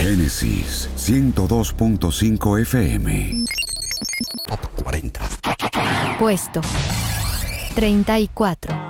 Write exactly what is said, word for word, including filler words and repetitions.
Génesis ciento dos punto cinco F M. Top cuarenta. Puesto treinta y cuatro.